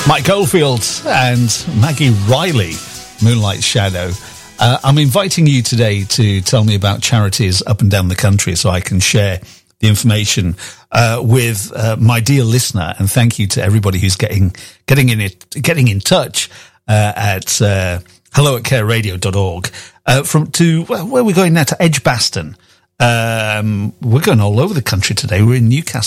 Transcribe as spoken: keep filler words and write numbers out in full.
Mike Oldfield and Maggie Riley, Moonlight Shadow. Uh, I'm inviting you today to tell me about charities up and down the country so I can share the information uh, with uh, my dear listener. And thank you to everybody who's getting getting in it, getting in touch uh, at uh, hello at care radio dot org. Uh, from to well, where are we going now? To Edgbaston. Um, we're going all over the country today. We're in Newcastle.